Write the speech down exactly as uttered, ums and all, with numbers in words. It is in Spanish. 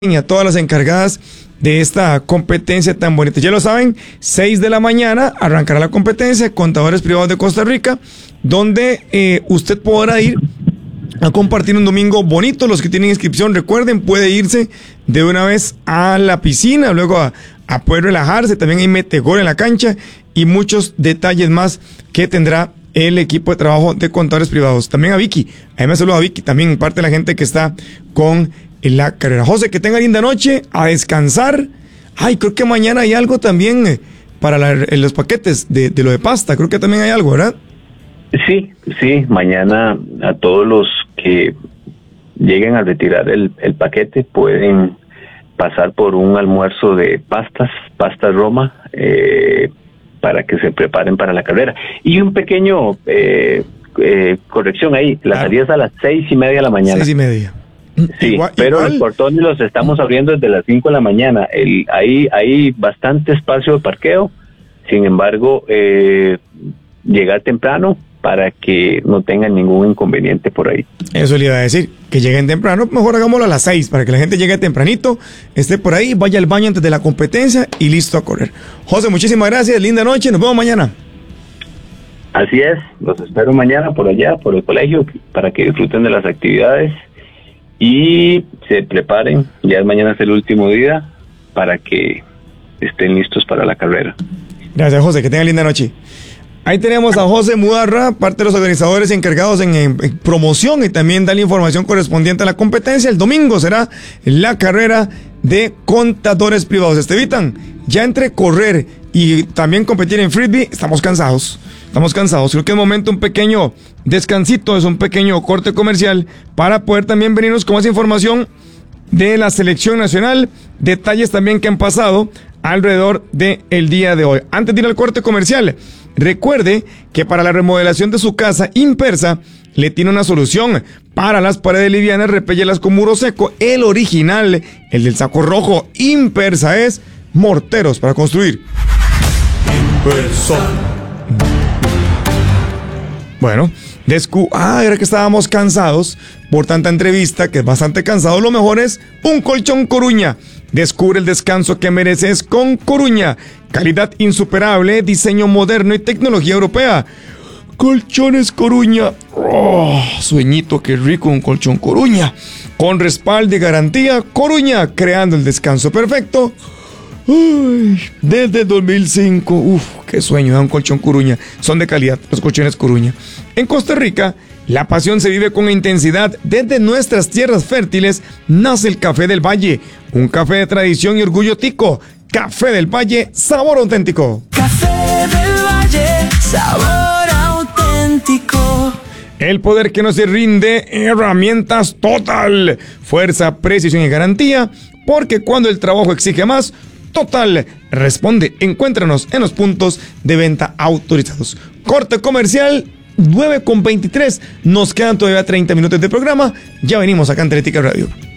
y a todas las encargadas de esta competencia tan bonita. Ya lo saben, seis de la mañana arrancará la competencia Contadores Privados de Costa Rica, donde eh, usted podrá ir a compartir un domingo bonito. Los que tienen inscripción, recuerden, puede irse de una vez a la piscina, luego a, a poder relajarse. También hay metegol en la cancha y muchos detalles más que tendrá el equipo de trabajo de Contadores Privados. También a Vicky, ahí me saludo a Vicky, también parte de la gente que está con la carrera. José, que tenga linda noche, a descansar. Ay, creo que mañana hay algo también eh, para la, en los paquetes de, de lo de pasta, creo que también hay algo, ¿verdad? Sí, sí, mañana a todos los que lleguen a retirar el, el paquete pueden pasar por un almuerzo de pastas, pastas Roma, eh, para que se preparen para la carrera. Y un pequeño eh, eh, corrección ahí, la claro. salida es a las seis y media de la mañana. Seis y media. Sí, igual, pero igual. Los portones los estamos abriendo desde las cinco de la mañana. El, ahí hay bastante espacio de parqueo, sin embargo, eh, llegar temprano para que no tengan ningún inconveniente por ahí. Eso le iba a decir, que lleguen temprano, mejor hagámoslo a las seis, para que la gente llegue tempranito, esté por ahí, vaya al baño antes de la competencia y listo a correr. José, muchísimas gracias, linda noche, nos vemos mañana. Así es, los espero mañana por allá, por el colegio, para que disfruten de las actividades y se preparen. Ya mañana es el último día para que estén listos para la carrera. Gracias, José, que tengan linda noche. Ahí tenemos a José Mudarra, parte de los organizadores encargados en, en, en promoción, y también da la información correspondiente a la competencia. El domingo será la carrera de Contadores Privados. Estevitan, ya entre correr y también competir en frisbee, estamos cansados. Estamos cansados. Creo que es momento un pequeño descansito, es un pequeño corte comercial para poder también venirnos con más información de la selección nacional, detalles también que han pasado alrededor del día de hoy. Antes de ir al corte comercial, recuerde que para la remodelación de su casa, Impersa le tiene una solución. Para las paredes livianas, repéllelas con muro seco, el original, el del saco rojo. Impersa es morteros para construir. Impersa. Bueno, descu ah, era que estábamos cansados por tanta entrevista, que es bastante cansado. Lo mejor es un colchón Coruña. Descubre el descanso que mereces con Coruña. Calidad insuperable, diseño moderno y tecnología europea. Colchones Coruña. Oh, sueñito, qué rico un colchón Coruña. Con respaldo y garantía, Coruña, creando el descanso perfecto. Uy, desde dos mil cinco, uff, qué sueño, un colchón Coruña, son de calidad los colchones Coruña. En Costa Rica, la pasión se vive con intensidad. Desde nuestras tierras fértiles nace el Café del Valle, un café de tradición y orgullo tico. Café del Valle, sabor auténtico. Café del Valle, sabor auténtico. El poder que no se rinde, herramientas Total, fuerza, precisión y garantía, porque cuando el trabajo exige más, Total responde. Encuéntranos en los puntos de venta autorizados. Corte comercial, nueve con veintitrés. Nos quedan todavía treinta minutos de programa. Ya venimos acá en Teletica Radio.